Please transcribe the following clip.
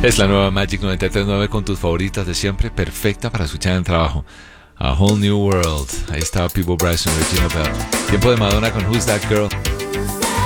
Es la nueva Magic 93.9 con tus favoritas de siempre, perfecta para escuchar en el trabajo. A Whole New World. Ahí estaba Peabo Bryson, Regina Bell. Tiempo de Madonna con Who's That Girl.